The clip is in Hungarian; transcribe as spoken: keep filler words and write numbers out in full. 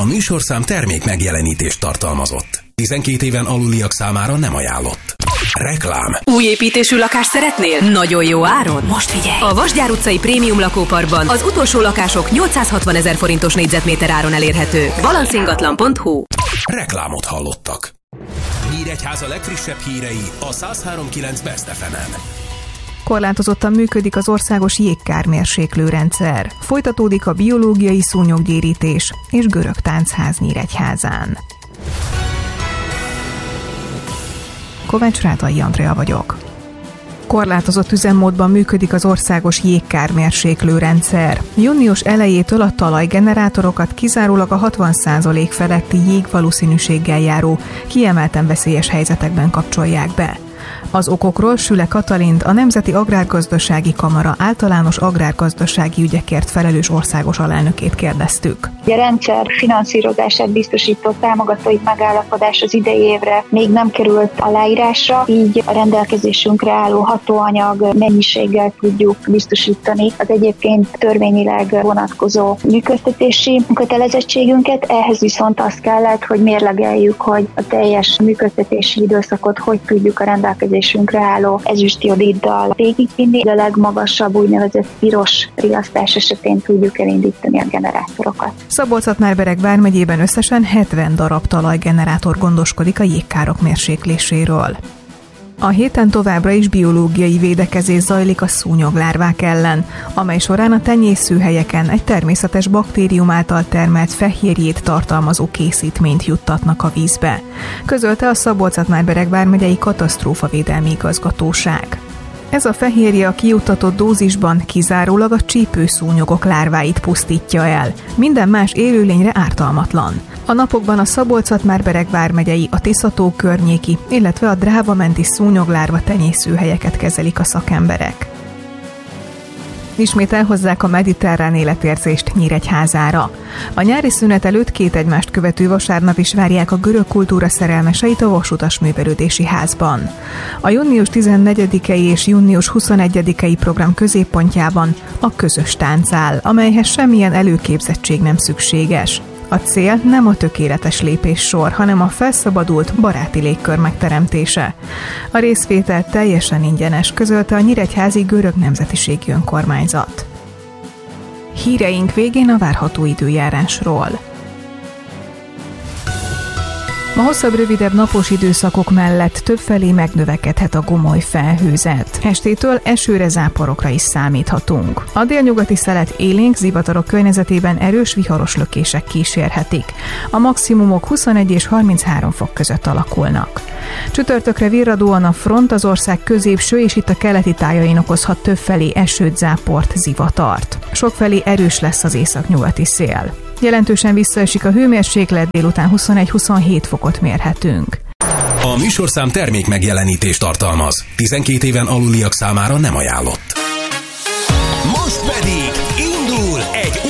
A műsorszám termék megjelenítést tartalmazott. tizenkét éven aluliak számára nem ajánlott. Reklám. Új építésű lakást szeretnél? Nagyon jó áron? Most figyelj! A Vasgyár utcai prémium lakóparkban az utolsó lakások nyolcszázhatvan ezer forintos négyzetméter áron elérhetők. balancingatlan pont hu. Reklámot hallottak. Nyíregyháza legfrissebb hírei a száz három kilenc Best ef emen. Korlátozottan működik az országos jégkármérséklő rendszer. Folytatódik a biológiai szúnyoggyérítés és görög táncház Nyíregyházán. Kovács Rátai Andrea vagyok. Korlátozott üzemmódban működik az országos jégkármérséklő rendszer. Június elejétől a talajgenerátorokat kizárólag a hatvan százalék feletti jégvalószínűséggel járó, kiemelten veszélyes helyzetekben kapcsolják be. Az okokról Süle Katalint, a Nemzeti Agrárgazdasági Kamara általános agrárgazdasági ügyekért felelős országos alelnökét kérdeztük. A rendszer finanszírozását biztosító támogatói megállapodás az idei évre még nem került aláírásra, így a rendelkezésünkre álló hatóanyag mennyiséggel tudjuk biztosítani az egyébként törvényileg vonatkozó működtetési kötelezettségünket. Ehhez viszont az kellett, hogy mérlegeljük, hogy a teljes működtetési időszakot hogy tudjuk a rendelkezésünkre álló ezüstjodiddal végigvinni, a legmagasabb úgynevezett piros riasztás esetén tudjuk elindítani a generátorokat. Szabolcs-Szatmár-Bereg vármegyében összesen hetven darab talajgenerátor gondoskodik a jégkárok mérsékléséről. A héten továbbra is biológiai védekezés zajlik a szúnyoglárvák ellen, amely során a tenyészőhelyeken egy természetes baktérium által termelt fehérjét tartalmazó készítményt juttatnak a vízbe, közölte a Szabolcs-Szatmár-Bereg vármegyei katasztrófavédelmi igazgatóság. Ez a fehérje a kijuttatott dózisban kizárólag a csípőszúnyogok lárváit pusztítja el, minden más élőlényre ártalmatlan. A napokban a Szabolcs-Szatmár-Bereg vármegyei, a Tisza-tó környéki, illetve a Dráva-menti szúnyoglárva tenyészőhelyeket kezelik a szakemberek. Ismét elhozzák a mediterrán életérzést Nyíregyházára. A nyári szünet előtt két egymást követő vasárnap is várják a görög kultúra szerelmeseit a Vasutas Művelődési Házban. A június tizennegyedikei és június huszonegyedikei program középpontjában a közös tánc áll, amelyhez semmilyen előképzettség nem szükséges. A cél nem a tökéletes lépéssor, hanem a felszabadult, baráti légkör megteremtése. A részvétel teljesen ingyenes, közölte a nyíregyházi görög nemzetiségű önkormányzat. Híreink végén a várható időjárásról. Ma hosszabb, rövidebb napos időszakok mellett többfelé megnövekedhet a gomoly felhőzet. Estétől esőre, záporokra is számíthatunk. A délnyugati szelet élénk, zivatarok környezetében erős viharos lökések kísérhetik. A maximumok huszonegy és harminchárom fok között alakulnak. Csütörtökre virradóan a front az ország középső és itt a keleti tájain okozhat többfelé esőt, záport, zivatart. Sokfelé erős lesz az északnyugati szél. Jelentősen visszaesik a hőmérséklet, délután huszonegy-huszonhét fokot mérhetünk. A műsorszám termék megjelenítést tartalmaz. tizenkét éven aluliak számára nem ajánlott. Most pedig indul egy